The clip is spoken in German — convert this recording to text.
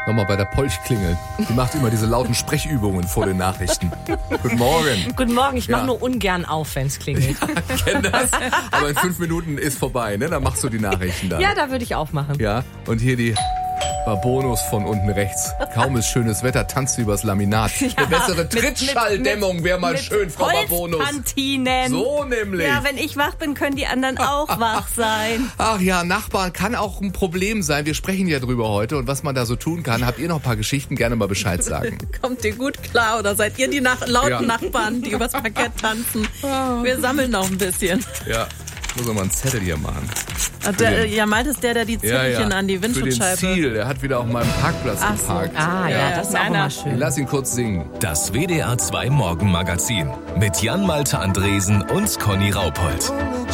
nochmal bei der Polch klingeln. Die macht immer diese lauten Sprechübungen vor den Nachrichten. Guten Morgen. Guten Morgen, ich mache Ja. nur ungern auf, wenn es klingelt. Ich kenne das. Aber in 5 Minuten ist vorbei, ne? Dann machst du die Nachrichten dann. Ja, da würde ich aufmachen. Ja, und hier die Bonus von unten rechts. Kaum ist schönes Wetter, tanzt sie übers Laminat. Eine bessere Trittschalldämmung wäre mal schön, Frau Bonus. Holzpantinen. So nämlich. Ja, wenn ich wach bin, können die anderen auch wach sein. Ach ja, Nachbarn kann auch ein Problem sein. Wir sprechen ja drüber heute und was man da so tun kann. Habt ihr noch ein paar Geschichten? Gerne mal Bescheid sagen. Kommt ihr gut klar oder seid ihr die lauten Nachbarn, die übers Parkett tanzen? Wir sammeln noch ein bisschen. Ja, muss man mal einen Zettel hier machen. Jamal ist der die Zettelchen an die Windschutzscheibe. Für den Ziel, der hat wieder auf meinem Parkplatz geparkt. Ah ja, das ist auch immer schön. Lass ihn kurz singen. Das WDR 2 Morgenmagazin mit Jan Malte Andresen und Conny Raupold.